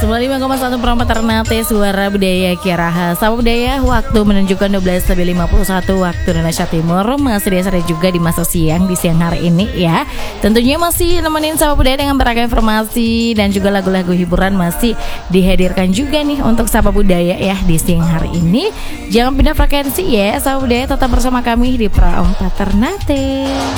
95,1 Perempat Ternate, suara budaya Kiaraha. Sama budaya, waktu menunjukkan 12:51 waktu Indonesia Timur. Masih biasa juga di masa siang, di siang hari ini ya. Tentunya masih nemenin sama budaya dengan beragam informasi dan juga lagu-lagu hiburan masih dihadirkan juga nih untuk Sapa Budaya ya di siang hari ini. Jangan pindah frekuensi ya, Sapa Budaya tetap bersama kami di Perempat Ternate.